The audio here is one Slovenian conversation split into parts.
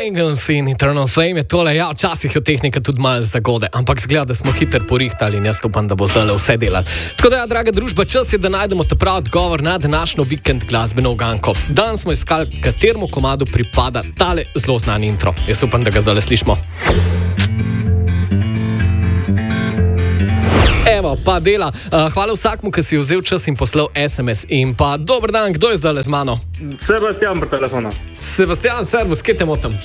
Bangles in Eternal Flame je tole, ja, včasih je tehnika tudi malo zagode, ampak zgleda, da smo hiter porihtali in jaz upam, da bo zdaj vse delati. Tako da, ja, draga družba, čas je, da najdemo ta prav odgovor na današnjo vikend glasbeno uganko. Dan smo iskali, kateremu komadu pripada tale zelo znan intro. Jaz upam, da ga zdaj slišimo. Evo, pa dela. Hvala vsakmu, ki si vzel čas in poslal SMS. In pa dober dan, kdo je zdaj z mano? Sebastian pri telefonu. Sebastian, servus, kje te motim?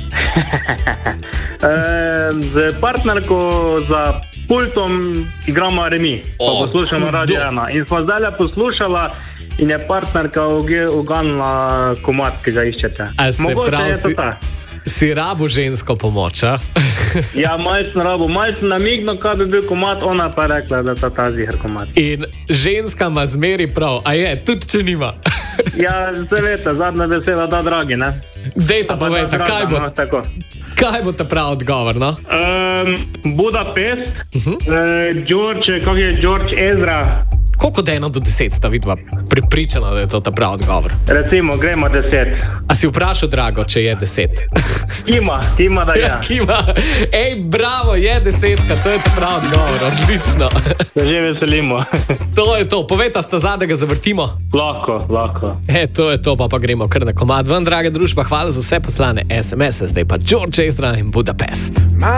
Z partnerko za pultom igramo remi. Poslušamo Radio 1. In smo zdaj poslušala in je partnerka uganila komad, ki ga iščete. Mogoče je to ta. Si rabo žensko pomoč, a? Ja, malo sem namignil, kaj bi bil komad, ona pa rekla, da ta ziher komad. In ženska ima zmeri prav, a je, tudi če nima. Ja, seveda, zadnja beseda da dragi, ne? Dejta povejta, kaj bo ta prav odgovor, no? Budapest, George Ezra. Koliko da 1 do 10 sta vidva pripričana, da je to ta prav odgovor? Recimo, gremo 10. A si vprašal, Drago, če je 10? Kima, da je. Ja, kima. Ej, bravo, je 10, to je ta prav odgovor, odlično. Da že veselimo. To je to, povejta sta zadaj, ga zavrtimo. Lahko. To je to, pa gremo kar na komad ven, draga družba, hvala za vse poslane SMS-e, zdaj pa George Ezra in Budapest.